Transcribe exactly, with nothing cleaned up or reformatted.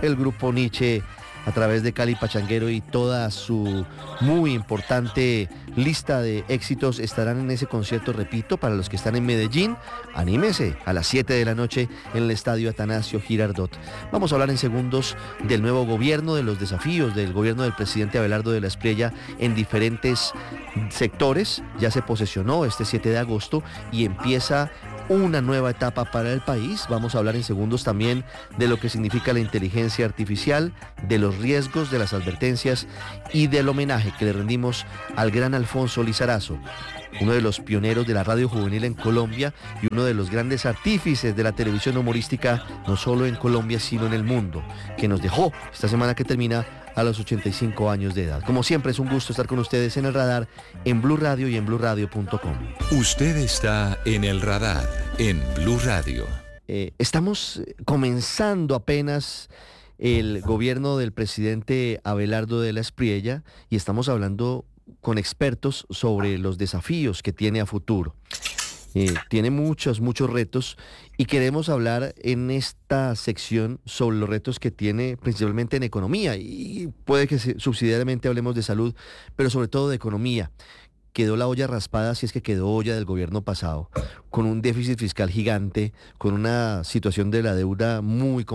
el grupo Nietzsche a través de Cali Pachanguero y toda su muy importante lista de éxitos estarán en ese concierto, repito, para los que están en Medellín, anímese, a las siete de la noche en el Estadio Atanasio Girardot. Vamos a hablar en segundos del nuevo gobierno, de los desafíos del gobierno del presidente Abelardo de la Espriella en diferentes sectores. Ya se posesionó este siete de agosto y empieza una nueva etapa para el país. Vamos a hablar en segundos también de lo que significa la inteligencia artificial, de los riesgos, de las advertencias y del homenaje que le rendimos al gran Alfonso Lizarazo, uno de los pioneros de la radio juvenil en Colombia y uno de los grandes artífices de la televisión humorística, no solo en Colombia, sino en el mundo, que nos dejó esta semana que termina a los ochenta y cinco años de edad. Como siempre, es un gusto estar con ustedes en el radar, en Blue Radio y en blue radio punto com. Usted está en el radar, en Blue Radio. Eh, estamos comenzando apenas el gobierno del presidente Abelardo de la Espriella y estamos hablando con expertos sobre los desafíos que tiene a futuro. Eh, tiene muchos, muchos retos y queremos hablar en esta sección sobre los retos que tiene principalmente en economía y puede que subsidiariamente hablemos de salud, pero sobre todo de economía. Quedó la olla raspada, si es que quedó olla del gobierno pasado, con un déficit fiscal gigante, con una situación de la deuda muy complicada.